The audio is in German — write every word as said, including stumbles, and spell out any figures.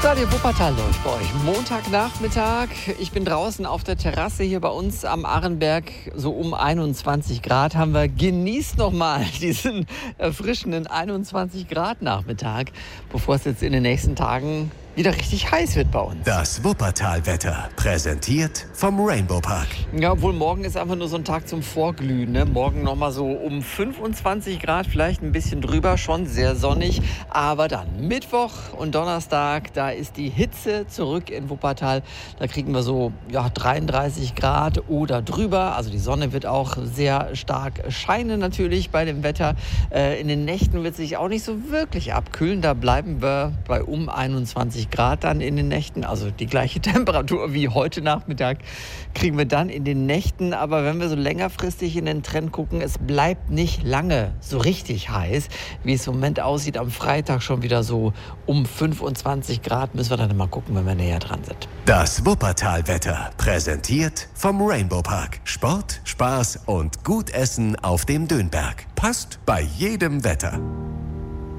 Radio Wuppertal läuft bei euch Montagnachmittag. Ich bin draußen auf der Terrasse hier bei uns am Arenberg. So um einundzwanzig Grad haben wir. Genießt noch mal diesen erfrischenden einundzwanzig Grad Nachmittag, bevor es jetzt in den nächsten Tagen wieder richtig heiß wird bei uns. Das Wuppertal-Wetter, präsentiert vom Rainbow Park. Ja, obwohl morgen ist einfach nur so ein Tag zum Vorglühen. Ne? Morgen noch mal so um fünfundzwanzig Grad, vielleicht ein bisschen drüber, schon sehr sonnig. Aber dann Mittwoch und Donnerstag, da ist die Hitze zurück in Wuppertal. Da kriegen wir so ja, dreiunddreißig Grad oder drüber. Also die Sonne wird auch sehr stark scheinen natürlich bei dem Wetter. Äh, in den Nächten wird es sich auch nicht so wirklich abkühlen. Da bleiben wir bei um einundzwanzig Grad dann in den Nächten, also die gleiche Temperatur wie heute Nachmittag kriegen wir dann in den Nächten. Aber wenn wir so längerfristig in den Trend gucken, es bleibt nicht lange so richtig heiß, wie es im Moment aussieht. Am Freitag schon wieder so um fünfundzwanzig Grad. Müssen wir dann mal gucken, wenn wir näher dran sind. Das Wuppertal-Wetter, präsentiert vom Rainbow Park. Sport, Spaß und gut Essen auf dem Dönberg. Passt bei jedem Wetter.